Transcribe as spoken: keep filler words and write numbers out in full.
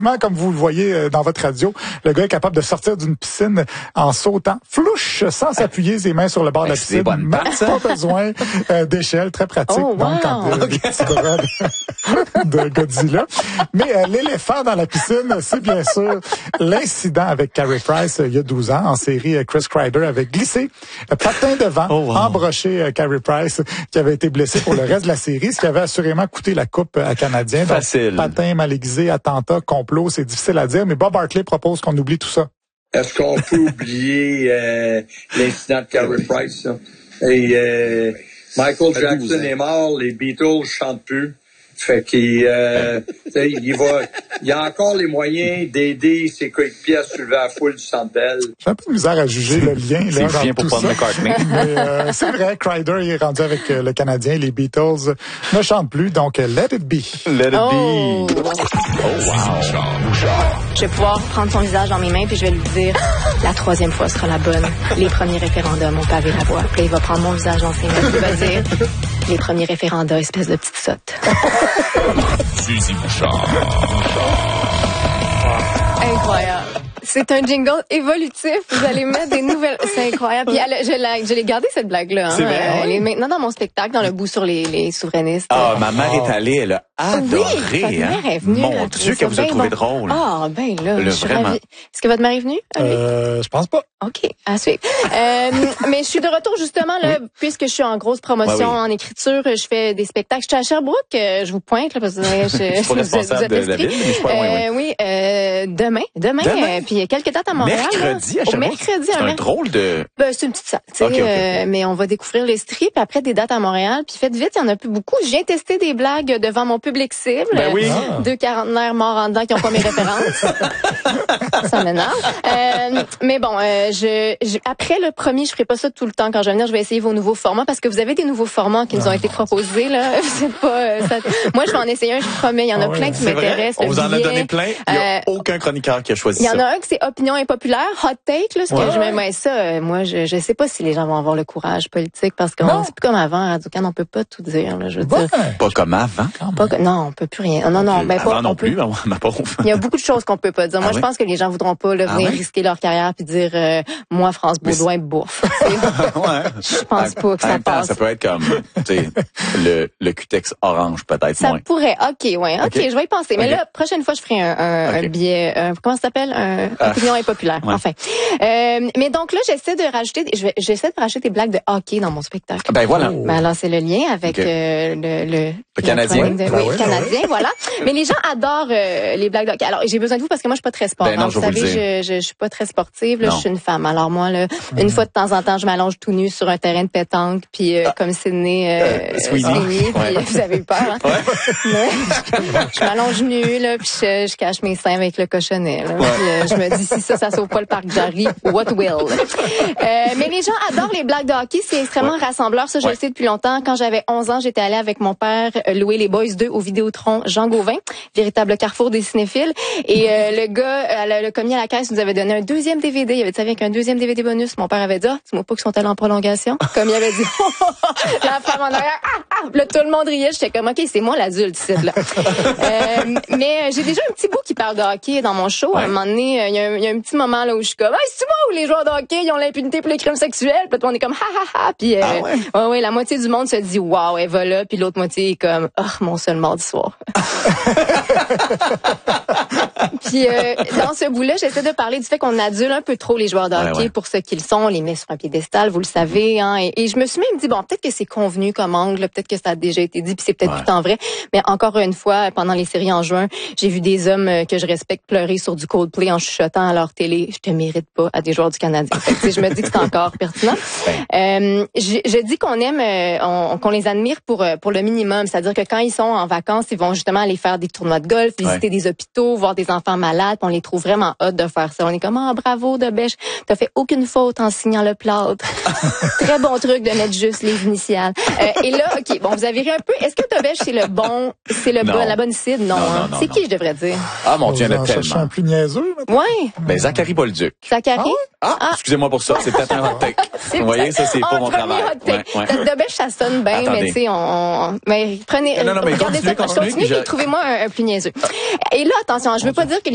Comme vous le voyez dans votre radio, le gars est capable de sortir d'une piscine en sautant, flouche, sans s'appuyer ses mains sur le bord de la piscine. Même pas besoin euh, d'échelle, très pratique. Oh, wow. Donc, quand euh, okay. petit courant de, de Godzilla. Mais euh, l'éléphant dans la piscine, c'est bien sûr l'incident avec Carrie Price euh, il y a douze ans. En série, euh, Chris Kreider avait glissé, euh, patin devant, oh, wow. embroché euh, Carrie Price, qui avait été blessé pour le reste de la série, ce qui avait assurément coûté la coupe à Canadien. Facile. Donc, patin mal aiguisé, attentat, complot. C'est difficile à dire, mais Bob Hartley propose qu'on oublie tout ça. Est-ce qu'on peut oublier euh, l'incident de Carrie Price? Ça? Et euh, Michael Jackson est mort, les Beatles chantent plus. Fait qu'il euh, il va, il a encore les moyens d'aider ses coéquipiers à soulever la foule du Centre Bell. J'ai un peu de misère à juger le lien. C'est le lien pour Paul McCartney. Mais euh, c'est vrai, Kreider est rendu avec euh, le Canadien. Les Beatles ne chantent plus, donc euh, let it be. Let it oh. be. Oh wow. Je vais pouvoir prendre son visage dans mes mains puis je vais lui dire la troisième fois sera la bonne. Les premiers référendums ont pavé la voie. Puis il va prendre mon visage dans ses mains et il va dire les premiers référendums, espèce de petite sotte. Suzy Bouchard. Incroyable. C'est un jingle évolutif. Vous allez mettre des nouvelles. C'est incroyable. Puis elle, je, l'ai, je l'ai gardé cette blague-là. Hein. C'est vrai. Euh, elle est maintenant dans mon spectacle, dans le bout sur les, les souverainistes. Ah, ma mère est allée, elle a adoré. Oui, votre mère hein. est venue. Mon Dieu, qu'elle vous a trouvé bon. drôle. Ah, ben là, le je suis vraiment. ravie. Est-ce que votre mère est venue? Euh, je pense pas. OK, à suivre. euh, mais je suis de retour justement là, oui. puisque je suis en grosse promotion ouais, oui. en écriture, je fais des spectacles. Je suis à Sherbrooke, euh, je vous pointe là parce que je, je, je suis pas responsable de la ville, mais je suis pas loin. Euh, oui, euh, demain, demain, demain? Euh, puis il y a quelques dates à Montréal. Mercredi à Sherbrooke. Mercredi, c'est un mer... drôle de. Ben, c'est une petite salle, tu sais, okay, okay, okay. euh, mais on va découvrir les strips après des dates à Montréal. Puis faites vite, il y en a plus beaucoup. Je viens tester des blagues devant mon public cible. Ben oui. Ah. Deux quarantenaires morts en dedans qui ont pas mes références. Ça m'énerve. Euh, mais bon, euh, je, je après le premier, je ferai pas ça tout le temps. Quand je vais venir, je vais essayer vos nouveaux formats parce que vous avez des nouveaux formats qui nous ont été proposés là. C'est pas. Euh, ça... Moi, je vais en essayer un, je promets. Il y en a ah ouais. plein qui m'intéressent. On vous en billet. a donné plein. Il y a euh, aucun chroniqueur qui a choisi ça. Il y en a un que c'est opinion impopulaire, hot take là. Ce ouais. que je me mets ça. Euh, moi, je je sais pas si les gens vont avoir le courage politique parce que c'est plus comme avant. Radio-Can, on peut pas tout dire. Là, je veux ouais. dire. Pas comme avant. Pas que, non, on peut plus rien. Non, non, ben avant pas. non plus. Peut... Ma pauvre. Il y a beaucoup de choses qu'on peut pas dire. Moi, ah, je oui? pense que les gens voudront pas là, venir ah, oui? risquer leur carrière puis dire euh, moi, France Baudouin bouffe. ouais. Je pense pas que ça passe. Ça peut être comme, tu sais, le, le cutex orange, peut-être ça moins. Ça pourrait. OK, ouais. OK, okay. Je vais y penser. Mais okay. là, prochaine fois, je ferai un, un, okay. un billet, un, comment ça s'appelle? Un, ah. opinion impopulaire. Ouais. Enfin. Euh, mais donc là, j'essaie de rajouter, je vais, j'essaie de rajouter des blagues de hockey dans mon spectacle. Ben voilà. Ben alors, c'est le lien avec okay. euh, le, le, le Canadien. De, oui, oui, Canadien, oui. voilà. Mais les gens adorent euh, les blagues de hockey. Alors, j'ai besoin de vous parce que moi, je suis pas très sport. Ben non, hein. Vous savez, je, je, je suis pas très sportive. Là, je suis une femme. Alors moi, là, mmh. une fois de temps en temps, je m'allonge tout nu sur un terrain de pétanque, puis euh, ah. comme Sydney, euh, Sweeney, Sweeney ouais. puis vous avez eu peur. Hein? Ouais. je m'allonge nu là, puis je, je cache mes seins avec le cochonnet. Là, ouais. Puis euh, je me dis si ça, ça sauve pas le parc Jarry, what will. Euh, mais les gens adorent les blagues de hockey. C'est extrêmement ouais. rassembleur. Ça, je ouais. le sais depuis longtemps. Quand j'avais onze ans, j'étais allée avec mon père euh, louer les Boys deux au Vidéotron Jean Gauvin, véritable carrefour des cinéphiles. Et euh, le gars, euh, le commis à la caisse nous avait donné un deuxième D V D. Il avait dit avec un deuxième D V D bonus. Mon père avait dit, ah, dis-moi pas qu'ils sont allés en prolongation. Comme il avait dit, la femme en arrière, ah, ah. Là, tout le monde riait. J'étais comme, OK, c'est moi l'adulte ici, là. euh, mais euh, j'ai déjà un petit bout qui parle de hockey dans mon show. Ouais. À un moment donné, il euh, y, y a un petit moment là où je suis comme, ah, c'est moi où les joueurs de hockey, ils ont l'impunité pour les crimes sexuels. Puis on est comme, ha, ha, ha. Puis, euh, ah ouais? Ouais, ouais, la moitié du monde se dit, waouh, elle va là. Puis l'autre moitié est comme, oh, mon seul mardi soir. Puis euh, dans ce bout-là, j'essaie de parler du fait qu'on adule un peu trop les joueurs de hockey ouais, ouais. pour ce qu'ils sont, on les met sur un piédestal, vous le savez. Hein, et, et je me suis même dit, bon, peut-être que c'est convenu comme angle, peut-être que ça a déjà été dit, puis c'est peut-être ouais. plus en vrai. Mais encore une fois, pendant les séries en juin, j'ai vu des hommes que je respecte pleurer sur du Coldplay en chuchotant à leur télé. Je te mérite pas à des joueurs du Canadien. Fait que, je me dis que c'est encore pertinent. Euh, je, je dis qu'on aime, euh, on, qu'on les admire pour pour le minimum, c'est-à-dire que quand ils sont en vacances, ils vont justement aller faire des tournois de golf, visiter ouais. des hôpitaux, voir des enfants malades. On les trouve vraiment hot de faire ça. On est comme, ah, oh, bravo de bêche, t'as fait aucune faute en signant le plâtre. Très bon truc de mettre juste les initiales. Euh, et là, ok, bon, vous avez ri un peu. Est-ce que Tobèche c'est le bon, c'est le bon, la bonne cide? Non, non, hein? non C'est non. Qui je devrais dire? Ah mon Dieu, il y en a tellement. Je suis un plus niaiseux. Ouais. Ben Zachary Bolduc. Zachary. Ah, ah, excusez-moi pour ça, c'est peut-être un hot take. Vous voyez, ça c'est pas mon travail. Ouais, ouais. Tobèche, ça sonne bien, mais tu sais, on, on, mais prenez, non, non, mais regardez continuez, ça, continuez, continuez, puis trouvez-moi un, un plus niaiseux. Et là, attention, je veux pas dire que